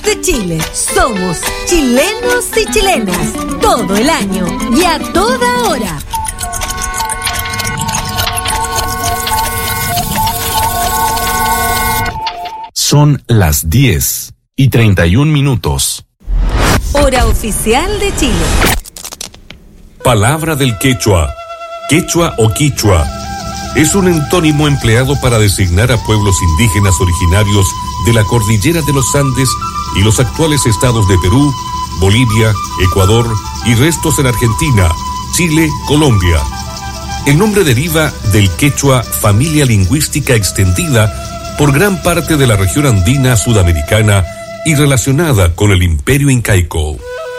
de Chile. Somos chilenos y chilenas. Todo el año y a toda hora. Son las 10:31. Hora oficial de Chile. Palabra del quechua. Quechua o quichua es un entónimo empleado para designar a pueblos indígenas originarios de la cordillera de los Andes y los actuales estados de Perú, Bolivia, Ecuador y restos en Argentina, Chile, Colombia. El nombre deriva del quechua, familia lingüística extendida por gran parte de la región andina sudamericana y relacionada con el Imperio Incaico.